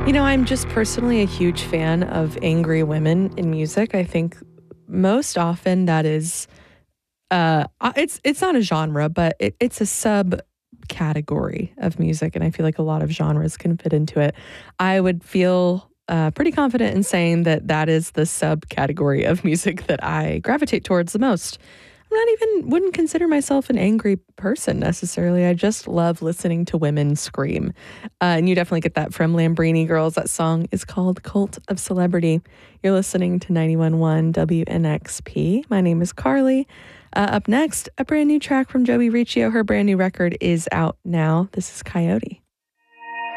I'm just personally a huge fan of angry women in music. I think most often that is it's not a genre, but it's a subcategory of music, and I feel like a lot of genres can fit into it. I would feel pretty confident in saying that that is the subcategory of music that I gravitate towards the most. I'm not even wouldn't consider myself an angry person necessarily. I just love listening to women scream. And you definitely get that from Lambrini Girls. That song is called Cult of Celebrity. You're listening to 91.1 WNXP. My name is Carly. Up next, a brand new track from Joey Riccio. Her brand new record is out now. This is Coyote.